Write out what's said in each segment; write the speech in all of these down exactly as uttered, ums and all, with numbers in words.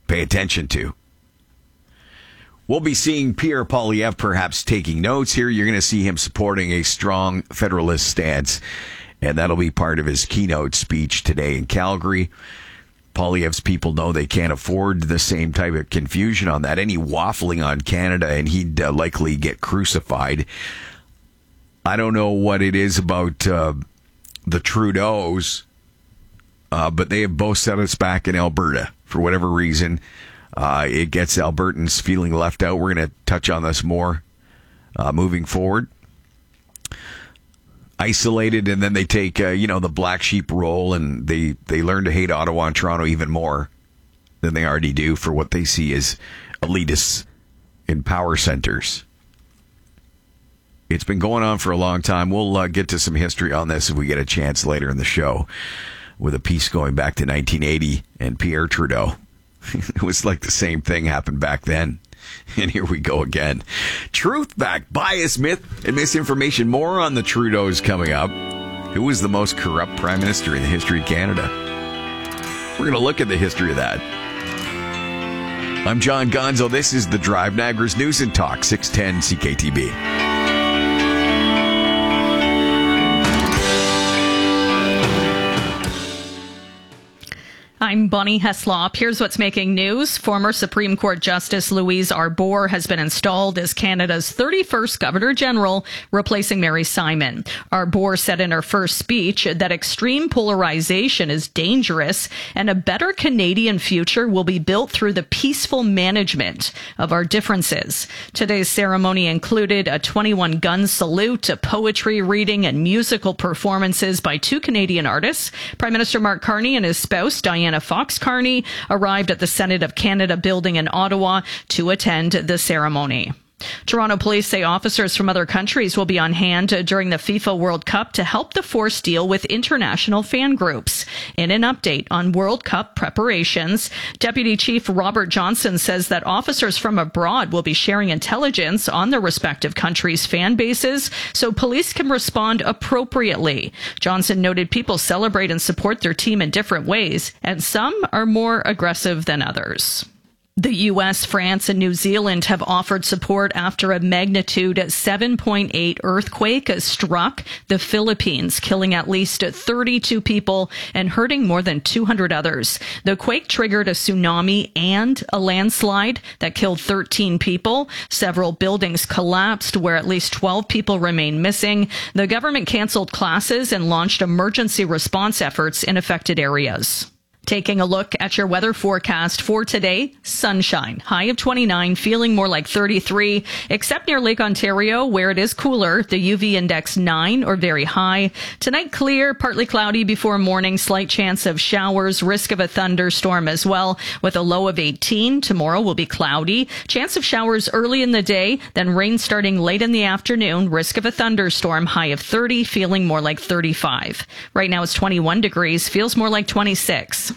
pay attention to. We'll be seeing Pierre Poilievre perhaps taking notes here. You're going to see him supporting a strong federalist stance, and that'll be part of his keynote speech today in Calgary. Poilievre's people know they can't afford the same type of confusion on that. Any waffling on Canada, and he'd uh, likely get crucified. I don't know what it is about uh, the Trudeaus, uh, but they have both set us back in Alberta for whatever reason. Uh, it gets Albertans feeling left out. We're going to touch on this more uh, moving forward. Isolated, and then they take, uh, you know, the black sheep role, and they, they learn to hate Ottawa and Toronto even more than they already do for what they see as elitists in power centers. It's been going on for a long time. We'll uh, get to some history on this if we get a chance later in the show, with a piece going back to nineteen eighty and Pierre Trudeau. It was like the same thing happened back then. And here we go again. Truth back, bias, myth, and misinformation. More on the Trudeaus coming up. Who was the most corrupt prime minister in the history of Canada? We're going to look at the history of that. I'm John Gonzo. This is The Drive, Niagara's News and Talk, six ten C K T B. I'm Bonnie Heslop. Here's what's making news. Former Supreme Court Justice Louise Arbour has been installed as Canada's thirty-first Governor General, replacing Mary Simon. Arbour said in her first speech that extreme polarization is dangerous and a better Canadian future will be built through the peaceful management of our differences. Today's ceremony included a twenty-one gun salute, a poetry reading, and musical performances by two Canadian artists. Prime Minister Mark Carney and his spouse, Diana Fox Carney, arrived at the Senate of Canada building in Ottawa to attend the ceremony. Toronto police say officers from other countries will be on hand during the FIFA World Cup to help the force deal with international fan groups. In an update on World Cup preparations, Deputy Chief Robert Johnson says that officers from abroad will be sharing intelligence on their respective countries' fan bases so police can respond appropriately. Johnson noted people celebrate and support their team in different ways, and some are more aggressive than others. The U S, France, and New Zealand have offered support after a magnitude seven point eight earthquake struck the Philippines, killing at least thirty-two people and hurting more than two hundred others. The quake triggered a tsunami and a landslide that killed thirteen people. Several buildings collapsed, where at least twelve people remain missing. The government canceled classes and launched emergency response efforts in affected areas. Taking a look at your weather forecast for today, sunshine, high of twenty-nine, feeling more like thirty-three, except near Lake Ontario, where it is cooler, the U V index nine or very high. Tonight, clear, partly cloudy before morning, slight chance of showers, risk of a thunderstorm as well, with a low of eighteen. Tomorrow will be cloudy, chance of showers early in the day, then rain starting late in the afternoon, risk of a thunderstorm, high of thirty, feeling more like thirty-five. Right now it's twenty-one degrees, feels more like twenty-six.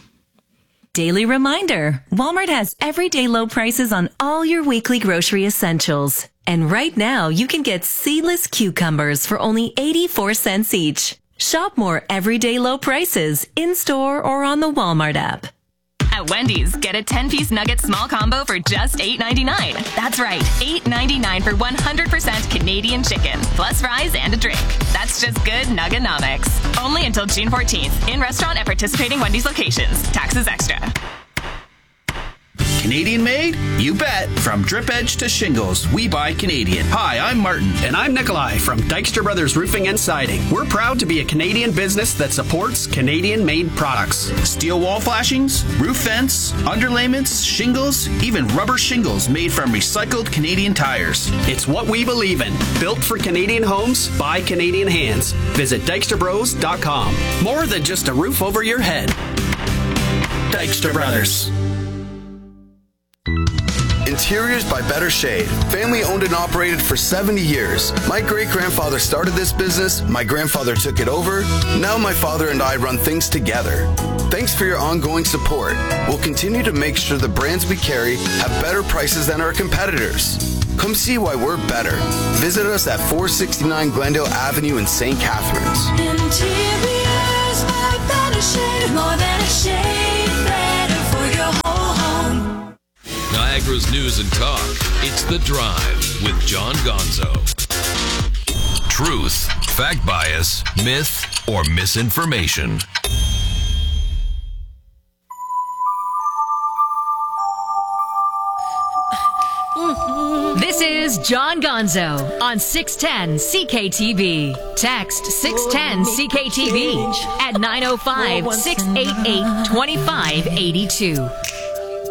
Daily reminder, Walmart has everyday low prices on all your weekly grocery essentials. And right now, you can get seedless cucumbers for only eighty-four cents each. Shop more everyday low prices in-store or on the Walmart app. At Wendy's, get a ten-piece nugget small combo for just eight ninety-nine. That's right, eight ninety-nine for one hundred percent Canadian chicken, plus fries and a drink. That's just good Nugganomics. Only until June fourteenth. In restaurant at participating Wendy's locations. Taxes extra. Canadian made? You bet. From drip edge to shingles, we buy Canadian. Hi, I'm Martin. And I'm Nikolai from Dykstra Brothers Roofing and Siding. We're proud to be a Canadian business that supports Canadian-made products. Steel wall flashings, roof vents, underlayments, shingles, even rubber shingles made from recycled Canadian tires. It's what we believe in. Built for Canadian homes by Canadian hands. Visit dykstra bros dot com. More than just a roof over your head. Dykstra Brothers. Interiors by Better Shade. Family owned and operated for seventy years. My great-grandfather started this business, my grandfather took it over, now my father and I run things together. Thanks for your ongoing support. We'll continue to make sure the brands we carry have better prices than our competitors. Come see why we're better. Visit us at four sixty-nine Glendale Avenue in Saint Catharines. Interiors by Better Shade. More than a shade, better for your whole home. Niagara's news and talk. It's The Drive with John Gonzo. Truth, fact bias, myth, or misinformation. This is John Gonzo on six ten C K T V. Text six ten C K T V at nine oh five, six eight eight, two five eight two.